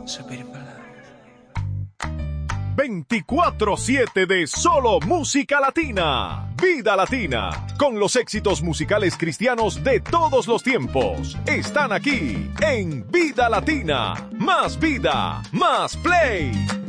Sapere parlare. 24/7 de solo música latina. Vida Latina, con los éxitos musicales cristianos de todos los tiempos. Están aquí en Vida Latina. Más vida, más play.